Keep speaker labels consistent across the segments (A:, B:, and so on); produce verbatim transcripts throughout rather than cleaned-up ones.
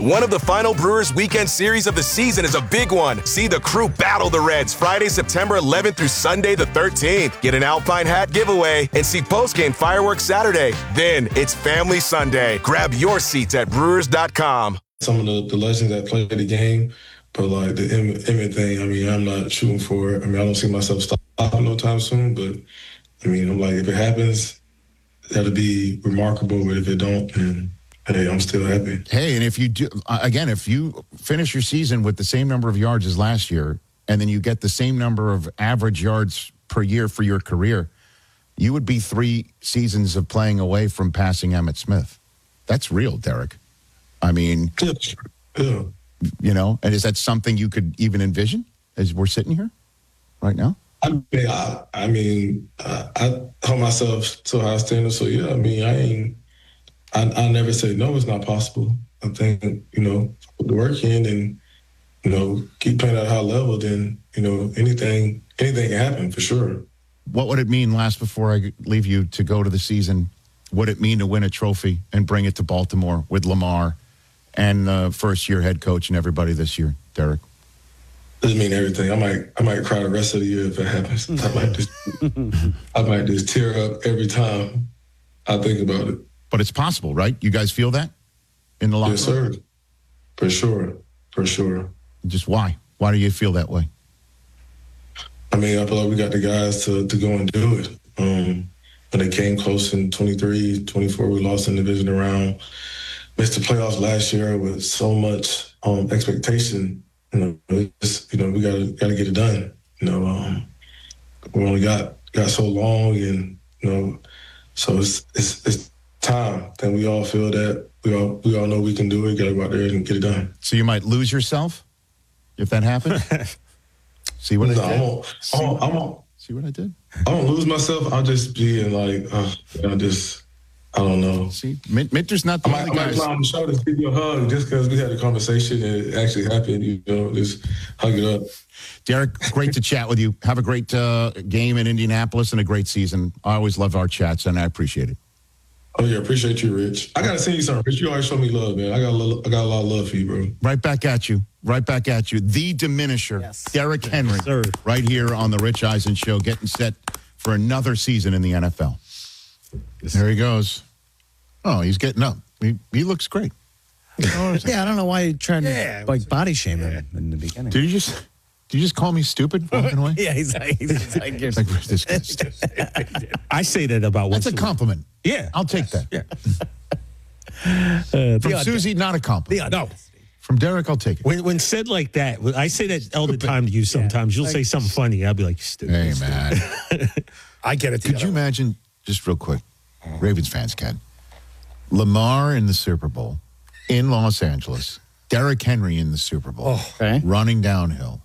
A: One of the final Brewers weekend series of the season is a big one. See the crew battle the Reds Friday, September eleventh through Sunday the thirteenth. Get an Alpine hat giveaway and see postgame fireworks Saturday. Then it's Family Sunday. Grab your seats at brewers dot com.
B: Some of the, the legends that played the game, but like the Emmett thing, I mean, I'm not shooting for it. I mean, I don't see myself stopping no time soon, but I mean, I'm like, if it happens, that'll be remarkable, but if it don't, then hey, I'm still happy.
C: Hey, and if you do, again, if you finish your season with the same number of yards as last year, and then you get the same number of average yards per year for your career, you would be three seasons of playing away from passing Emmitt Smith. That's real, Derek. I mean,
B: yeah, yeah.
C: You know, and is that something you could even envision as we're sitting here right now?
B: I mean, I, I mean, I, I hold myself to a high standard, so yeah, I mean, I ain't, I, I never say no, it's not possible. I think, you know, put the work in and, you know, keep playing at a high level, then, you know, anything anything can happen for sure.
C: What would it mean, last before I leave you, to go to the season? What would it mean to win a trophy and bring it to Baltimore with Lamar and uh, first-year head coach and everybody this year, Derek?
B: Doesn't mean everything. I might I might cry the rest of the year if it happens. I might just I might just tear up every time I think about it.
C: But it's possible, right? You guys feel that in the locker room?
B: Yes, sir. For sure. For sure.
C: Just why? Why do you feel that way?
B: I mean, I feel like we got the guys to, to go and do it. Um, when they came close in twenty-three, twenty-four, we lost in the division round. Missed the playoffs last year with so much um, expectation. You know, just, you know, we gotta gotta get it done. You know, um, we only got got so long, and you know, so it's it's it's time. Then we all feel that we all we all know we can do it. Gotta go out there and get it done.
C: So you might lose yourself if that happens. See what
B: no,
C: I did?
B: I won't,
C: See,
B: I won't,
C: what,
B: I won't,
C: see what I did?
B: I won't lose myself. I'll just be in like, uh, I just, I don't know.
C: See, Minter's not the
B: I might,
C: only
B: I might
C: guy.
B: fly on the shoulder and give you a hug just because we had a conversation and it actually happened. You know, just hug it up.
C: Derek, great to chat with you. Have a great uh, game in Indianapolis and a great season. I always love our chats, and I appreciate it.
B: Oh, yeah, appreciate you, Rich. I got to send you something, Rich. You always show me love, man. I got a little, I got a lot of love for you, bro.
C: Right back at you. Right back at you. The diminisher, yes. Derek Henry,
D: yes,
C: right here on the Rich Eisen Show, getting set for another season in the N F L. Yes. There he goes. Oh, he's getting up. He, he looks great.
E: Yeah, I don't know why you tried
D: yeah,
E: to like body shame him in the beginning.
C: Did you just did you just call me stupid walking away?
E: Yeah, he's like, he's like, you're
C: like this guy's stupid.
D: I say that about
C: That's
D: once
C: a compliment.
D: Yeah.
C: I'll take that.
D: Yeah.
C: uh, From Susie, not a compliment.
D: No.
C: From Derek, I'll take it.
D: When, when said like that, I say that all the time to you sometimes. Yeah, You'll like, say something funny. I'll be like, stupid.
C: Hey, man.
D: I get it.
C: Could you imagine, just real quick, Ravens fans can, Lamar in the Super Bowl in Los Angeles, Derek Henry in the Super Bowl,
E: oh, okay.
C: running downhill.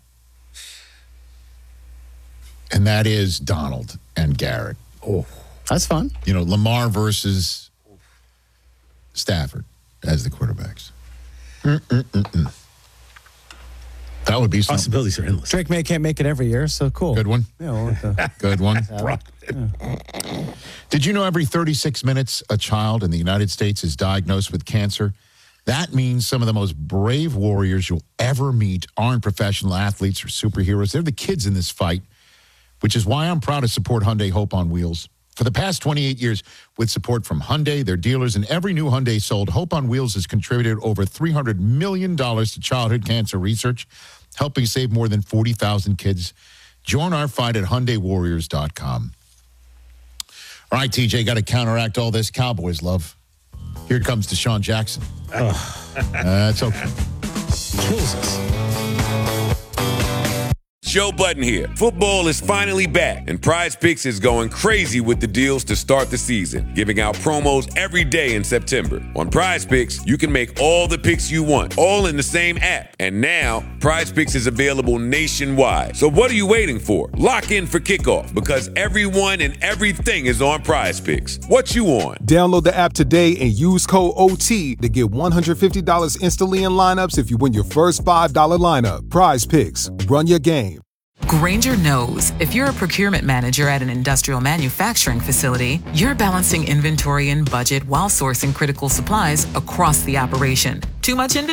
C: And that is Donald and Garrett.
E: Oh, that's fun.
C: You know, Lamar versus Stafford as the quarterbacks. Mm-mm-mm-mm. That would be something.
D: Possibilities are endless.
E: Drake May can't make it every year, so cool.
C: Good one.
E: Yeah, well, the,
C: Good one.
E: yeah.
C: Did you know every thirty-six minutes a child in the United States is diagnosed with cancer? That means some of the most brave warriors you'll ever meet aren't professional athletes or superheroes. They're the kids in this fight, which is why I'm proud to support Hyundai Hope on Wheels. For the past twenty-eight years, with support from Hyundai, their dealers, and every new Hyundai sold, Hope on Wheels has contributed over three hundred million dollars to childhood cancer research, helping save more than forty thousand kids. Join our fight at Hyundai Warriors dot com. All right, T J, got to counteract all this Cowboys love. Here comes Deshaun Jackson. Oh. That's uh, okay.
D: Kills us.
F: Joe Budden here. Football is finally back, and Prize Picks is going crazy with the deals to start the season, giving out promos every day in September. On Prize Picks, you can make all the picks you want, all in the same app. And now, Prize Picks is available nationwide. So what are you waiting for? Lock in for kickoff, because everyone and everything is on Prize Picks. What you on?
G: Download the app today and use code O T to get one hundred fifty dollars instantly in lineups if you win your first five dollars lineup. Prize Picks. Run your game.
H: Grainger knows if you're a procurement manager at an industrial manufacturing facility, you're balancing inventory and budget while sourcing critical supplies across the operation. Too much inventory?